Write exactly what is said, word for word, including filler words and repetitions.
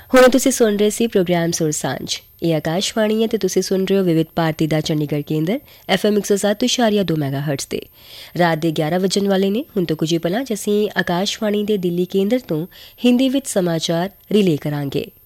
ਹੁਣ ਤੁਸੀਂ ਸੁਣ ਰਹੇ ਸੀ ਪ੍ਰੋਗਰਾਮ ਸੁਰ ਸਾਂਝ। ਇਹ ਆਕਾਸ਼ਵਾਣੀ ਹੈ ਅਤੇ ਤੁਸੀਂ ਸੁਣ ਰਹੇ ਹੋ ਵਿਵਿਧ ਭਾਰਤੀ ਦਾ ਚੰਡੀਗੜ੍ਹ ਕੇਂਦਰ ਐਫ ਐਮ ਇੱਕ ਸੌ ਸੱਤ ਇਸ਼ਾਰੀਆ ਦੋ ਮੈਗਾ ਹਰਟਜ਼ 'ਤੇ। ਰਾਤ ਦੇ ਗਿਆਰਾਂ ਵੱਜਣ ਵਾਲੇ ਨੇ। ਹੁਣ ਤੋਂ ਕੁਝ ਹੀ ਪਹਿਲਾਂ 'ਚ ਅਸੀਂ ਆਕਾਸ਼ਵਾਣੀ ਦੇ ਦਿੱਲੀ ਕੇਂਦਰ ਤੋਂ ਹਿੰਦੀ ਵਿੱਚ ਸਮਾਚਾਰ ਰਿਲੇ ਕਰਾਂਗੇ।